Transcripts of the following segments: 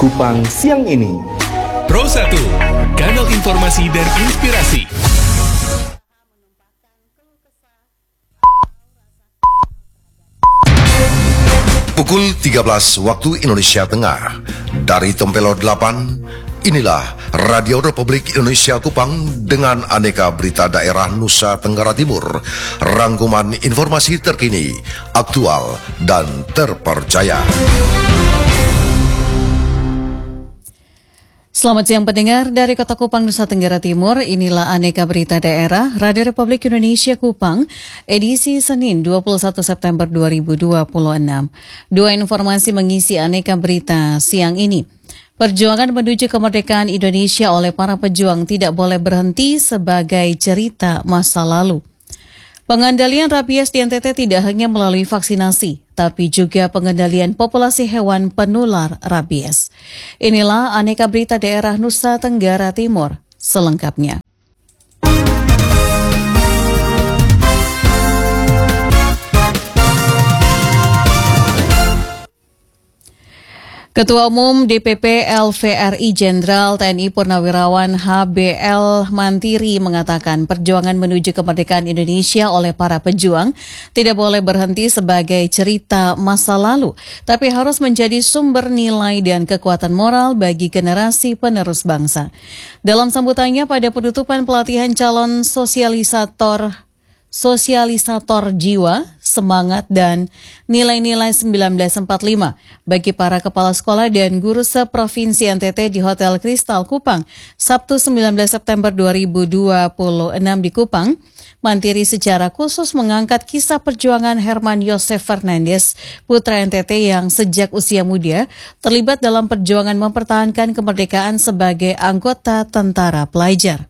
Kupang siang ini. Pro 1, kanal informasi dan inspirasi. Pukul 13 waktu Indonesia Tengah. Dari Tempelo 8, inilah Radio Republik Indonesia Kupang dengan aneka berita daerah Nusa Tenggara Timur. Rangkuman informasi terkini, aktual, dan terpercaya. Selamat siang pendengar dari Kota Kupang, Nusa Tenggara Timur. Inilah aneka berita daerah Radio Republik Indonesia Kupang, edisi Senin 21 September 2026. Dua informasi mengisi aneka berita siang ini. Perjuangan menuju kemerdekaan Indonesia oleh para pejuang tidak boleh berhenti sebagai cerita masa lalu. Pengendalian rabies di NTT tidak hanya melalui vaksinasi, tapi juga pengendalian populasi hewan penular rabies. Inilah aneka berita daerah Nusa Tenggara Timur selengkapnya. Ketua Umum DPP LVRI Jenderal TNI Purnawirawan HBL Mantiri mengatakan perjuangan menuju kemerdekaan Indonesia oleh para pejuang tidak boleh berhenti sebagai cerita masa lalu, tapi harus menjadi sumber nilai dan kekuatan moral bagi generasi penerus bangsa. Dalam sambutannya pada penutupan pelatihan calon sosialisator jiwa, semangat, dan nilai-nilai 1945 bagi para kepala sekolah dan guru seprovinsi NTT di Hotel Kristal Kupang, Sabtu 19 September 2026 di Kupang, Mantiri secara khusus mengangkat kisah perjuangan Herman Yosef Fernandes, putra NTT yang sejak usia muda terlibat dalam perjuangan mempertahankan kemerdekaan sebagai anggota tentara pelajar.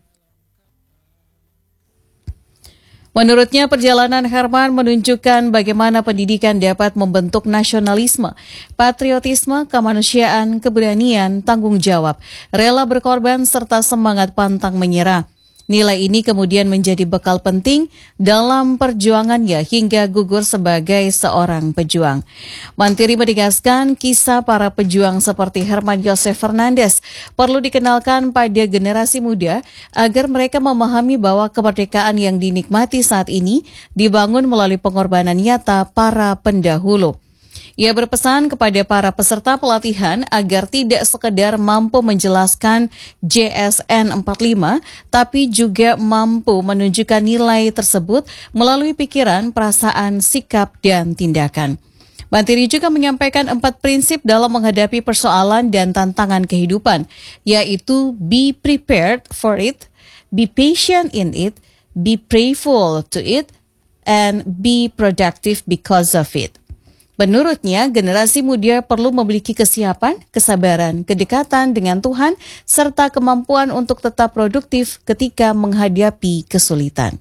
Menurutnya, perjalanan Herman menunjukkan bagaimana pendidikan dapat membentuk nasionalisme, patriotisme, kemanusiaan, keberanian, tanggung jawab, rela berkorban, serta semangat pantang menyerah. Nilai ini kemudian menjadi bekal penting dalam perjuangannya hingga gugur sebagai seorang pejuang. Mantiri menegaskan kisah para pejuang seperti Herman Yosef Fernandes perlu dikenalkan pada generasi muda agar mereka memahami bahwa kemerdekaan yang dinikmati saat ini dibangun melalui pengorbanan nyata para pendahulu. Ia berpesan kepada para peserta pelatihan agar tidak sekedar mampu menjelaskan JSN 45, tapi juga mampu menunjukkan nilai tersebut melalui pikiran, perasaan, sikap, dan tindakan. Mantiri juga menyampaikan 4 prinsip dalam menghadapi persoalan dan tantangan kehidupan, yaitu be prepared for it, be patient in it, be prayerful to it, and be productive because of it. Menurutnya, generasi muda perlu memiliki kesiapan, kesabaran, kedekatan dengan Tuhan, serta kemampuan untuk tetap produktif ketika menghadapi kesulitan.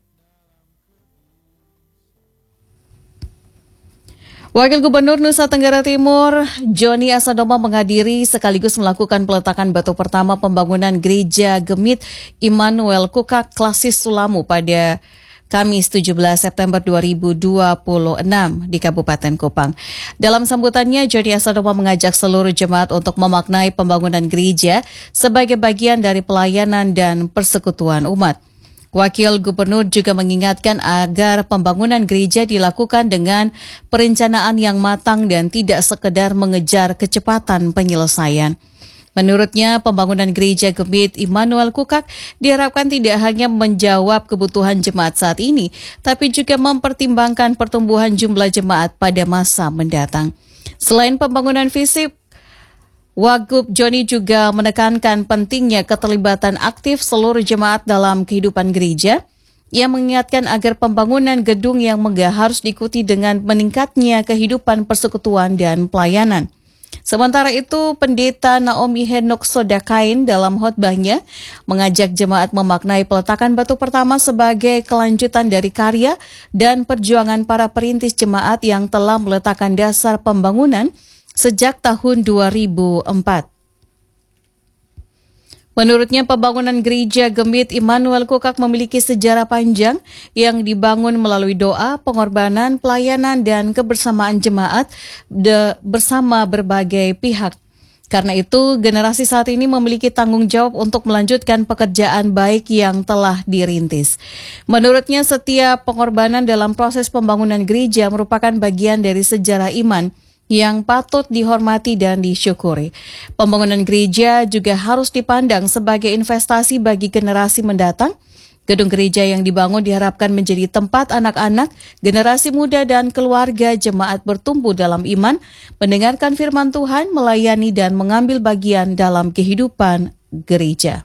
Wakil Gubernur Nusa Tenggara Timur, Joni Asadoma menghadiri sekaligus melakukan peletakan batu pertama pembangunan Gereja Gemit Immanuel Kukak Klasis Sulamu pada Kamis 17 September 2026 di Kabupaten Kupang. Dalam sambutannya, Joni Asadoma mengajak seluruh jemaat untuk memaknai pembangunan gereja sebagai bagian dari pelayanan dan persekutuan umat. Wakil Gubernur juga mengingatkan agar pembangunan gereja dilakukan dengan perencanaan yang matang dan tidak sekedar mengejar kecepatan penyelesaian. Menurutnya, pembangunan Gereja Gemit Immanuel Kukak diharapkan tidak hanya menjawab kebutuhan jemaat saat ini, tapi juga mempertimbangkan pertumbuhan jumlah jemaat pada masa mendatang. Selain pembangunan fisik, Wagub Joni juga menekankan pentingnya keterlibatan aktif seluruh jemaat dalam kehidupan gereja. Ia mengingatkan agar pembangunan gedung yang megah harus diikuti dengan meningkatnya kehidupan persekutuan dan pelayanan. Sementara itu, Pendeta Naomi Henok Sodakain dalam khotbahnya mengajak jemaat memaknai peletakan batu pertama sebagai kelanjutan dari karya dan perjuangan para perintis jemaat yang telah meletakkan dasar pembangunan sejak tahun 2004. Menurutnya, pembangunan Gereja Gemit Immanuel Kukak memiliki sejarah panjang yang dibangun melalui doa, pengorbanan, pelayanan, dan kebersamaan jemaat bersama berbagai pihak. Karena itu, generasi saat ini memiliki tanggung jawab untuk melanjutkan pekerjaan baik yang telah dirintis. Menurutnya, setiap pengorbanan dalam proses pembangunan gereja merupakan bagian dari sejarah iman yang patut dihormati dan disyukuri. Pembangunan gereja juga harus dipandang sebagai investasi bagi generasi mendatang. Gedung gereja yang dibangun diharapkan menjadi tempat anak-anak, generasi muda dan keluarga jemaat bertumbuh dalam iman, mendengarkan firman Tuhan, melayani dan mengambil bagian dalam kehidupan gereja.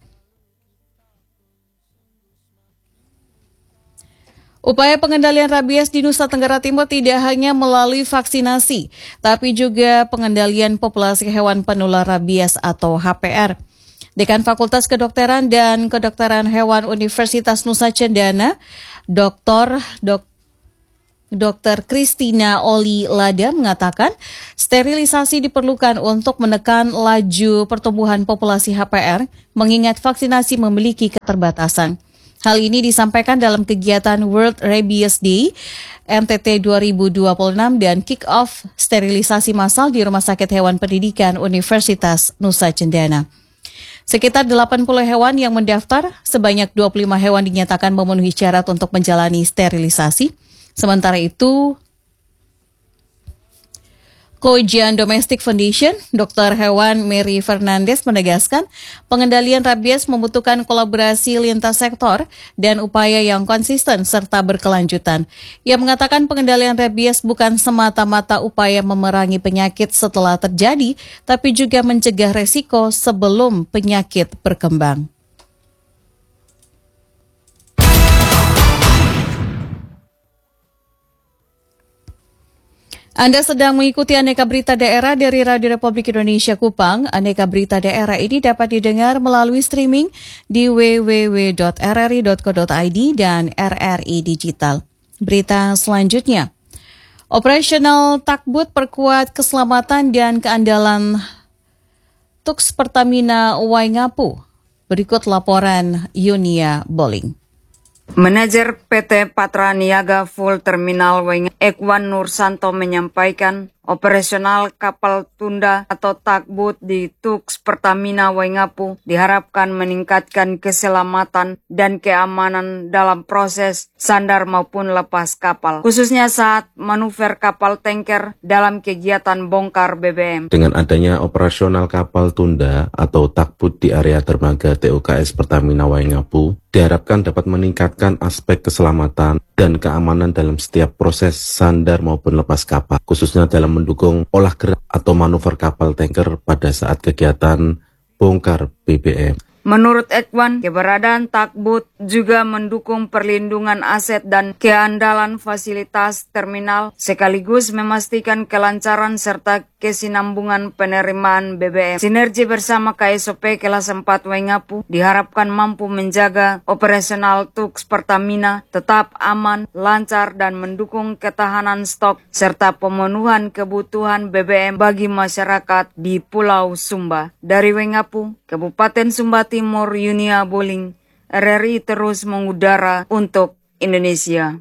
Upaya pengendalian rabies di Nusa Tenggara Timur tidak hanya melalui vaksinasi, tapi juga pengendalian populasi hewan penular rabies atau HPR. Dekan Fakultas Kedokteran dan Kedokteran Hewan Universitas Nusa Cendana, Dr. Kristina Oli Lada mengatakan sterilisasi diperlukan untuk menekan laju pertumbuhan populasi HPR, mengingat vaksinasi memiliki keterbatasan. Hal ini disampaikan dalam kegiatan World Rabies Day NTT 2026 dan kick-off sterilisasi massal di Rumah Sakit Hewan Pendidikan Universitas Nusa Cendana. Sekitar 80 hewan yang mendaftar, sebanyak 25 hewan dinyatakan memenuhi syarat untuk menjalani sterilisasi. Sementara itu, Kojian Domestic Foundation, Dr. Hewan Mary Fernandes menegaskan pengendalian rabies membutuhkan kolaborasi lintas sektor dan upaya yang konsisten serta berkelanjutan. Ia mengatakan pengendalian rabies bukan semata-mata upaya memerangi penyakit setelah terjadi, tapi juga mencegah resiko sebelum penyakit berkembang. Anda sedang mengikuti Aneka Berita Daerah dari Radio Republik Indonesia Kupang. Aneka Berita Daerah ini dapat didengar melalui streaming di www.rri.co.id dan RRI Digital. Berita selanjutnya, operasional Takbut perkuat keselamatan dan keandalan Tuks Pertamina Waingapu. Berikut laporan Yunia Boling. Manajer PT Patra Niaga Full Terminal Waingapu Ekwan Nursanto menyampaikan operasional kapal tunda atau takbut di Tuks Pertamina Waingapu diharapkan meningkatkan keselamatan dan keamanan dalam proses sandar maupun lepas kapal, khususnya saat manuver kapal tanker dalam kegiatan bongkar BBM. Dengan adanya operasional kapal tunda atau takbut di area dermaga TUKS Pertamina Waingapu, diharapkan dapat meningkatkan aspek keselamatan dan keamanan dalam setiap proses sandar maupun lepas kapal, khususnya dalam mendukung olah gerak atau manuver kapal tanker pada saat kegiatan bongkar BBM. Menurut Ekwan, keberadaan takbut juga mendukung perlindungan aset dan keandalan fasilitas terminal, sekaligus memastikan kelancaran serta kesinambungan penerimaan BBM. Sinergi bersama KSOP kelas 4 Waingapu diharapkan mampu menjaga operasional Tuks Pertamina tetap aman, lancar, dan mendukung ketahanan stok serta pemenuhan kebutuhan BBM bagi masyarakat di Pulau Sumba. Dari Waingapu, Kabupaten Sumba Timur, Yunia Boling, RRI terus mengudara untuk Indonesia.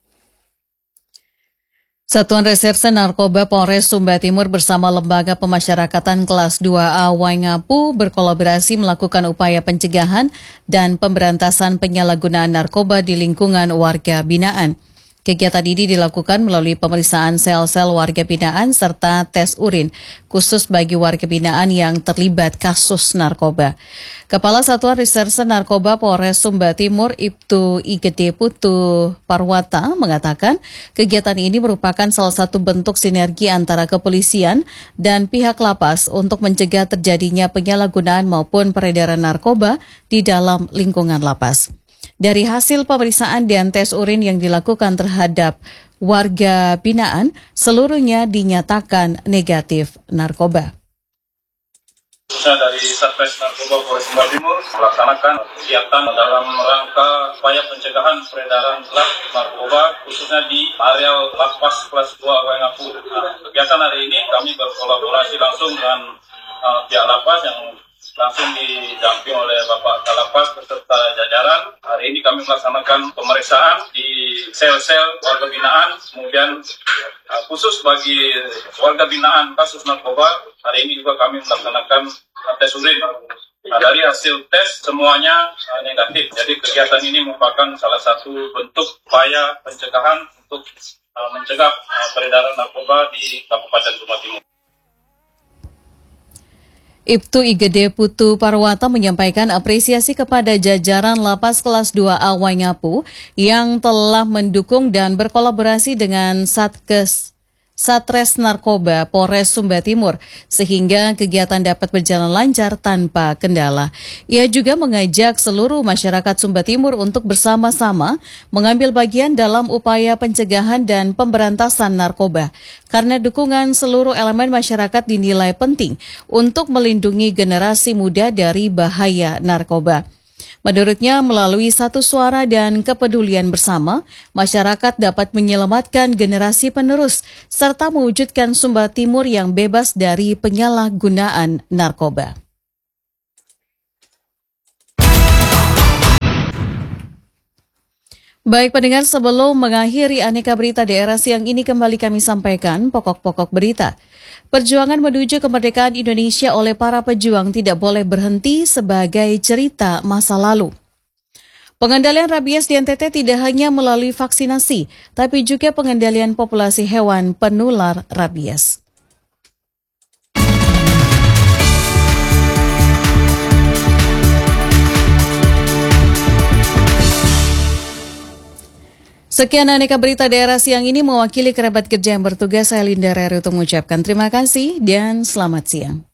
Satuan Reserse Narkoba Polres Sumba Timur bersama Lembaga Pemasyarakatan Kelas 2A Waingapu berkolaborasi melakukan upaya pencegahan dan pemberantasan penyalahgunaan narkoba di lingkungan warga binaan. Kegiatan ini dilakukan melalui pemeriksaan sel-sel warga binaan serta tes urin, khusus bagi warga binaan yang terlibat kasus narkoba. Kepala Satuan Reserse Narkoba Polres Sumba Timur, Ibtu Igede Putu Parwata, mengatakan kegiatan ini merupakan salah satu bentuk sinergi antara kepolisian dan pihak lapas untuk mencegah terjadinya penyalahgunaan maupun peredaran narkoba di dalam lingkungan lapas. Dari hasil pemeriksaan dan tes urin yang dilakukan terhadap warga binaan, seluruhnya dinyatakan negatif narkoba. Khususnya dari Satres Narkoba Polres Sumba Timur melaksanakan kegiatan dalam rangka upaya pencegahan peredaran gelap narkoba khususnya di area lapas kelas 2 Waingapu. Kegiatan hari ini kami berkolaborasi langsung dengan pihak lapas yang langsung didampingi oleh Bapak Kalapas beserta jajaran. Hari ini kami melaksanakan pemeriksaan di sel-sel warga binaan, kemudian khusus bagi warga binaan kasus narkoba, hari ini juga kami melaksanakan tes urin. Dari hasil tes semuanya negatif. Jadi kegiatan ini merupakan salah satu bentuk upaya pencegahan untuk mencegah peredaran narkoba di Kabupaten Sumba Timur. Ibtu IGD Putu Parwata menyampaikan apresiasi kepada jajaran Lapas Kelas 2A Waingapu yang telah mendukung dan berkolaborasi dengan Satres Narkoba Polres Sumba Timur sehingga kegiatan dapat berjalan lancar tanpa kendala. Ia juga mengajak seluruh masyarakat Sumba Timur untuk bersama-sama mengambil bagian dalam upaya pencegahan dan pemberantasan narkoba karena dukungan seluruh elemen masyarakat dinilai penting untuk melindungi generasi muda dari bahaya narkoba. Menurutnya, melalui satu suara dan kepedulian bersama, masyarakat dapat menyelamatkan generasi penerus serta mewujudkan Sumba Timur yang bebas dari penyalahgunaan narkoba. Baik pendengar, sebelum mengakhiri Aneka Berita Daerah siang ini kembali kami sampaikan pokok-pokok berita. Perjuangan menuju kemerdekaan Indonesia oleh para pejuang tidak boleh berhenti sebagai cerita masa lalu. Pengendalian rabies di NTT tidak hanya melalui vaksinasi, tapi juga pengendalian populasi hewan penular rabies. Sekian Aneka Berita Daerah siang ini, mewakili kerabat kerja yang bertugas, saya Linda Rere untuk mengucapkan terima kasih dan selamat siang.